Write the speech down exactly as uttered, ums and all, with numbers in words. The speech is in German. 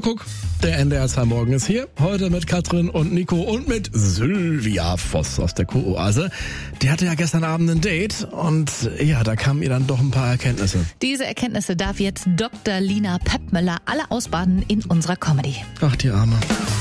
guck, der N D R zwei Morgen ist hier. Heute mit Katrin und Nico und mit Sylvia Voss aus der Kuroase. Die hatte ja gestern Abend ein Date und ja, da kamen ihr dann doch ein paar Erkenntnisse. Diese Erkenntnisse darf jetzt Doktor Lina Peppmüller alle ausbaden in unserer Comedy. Ach, die Arme.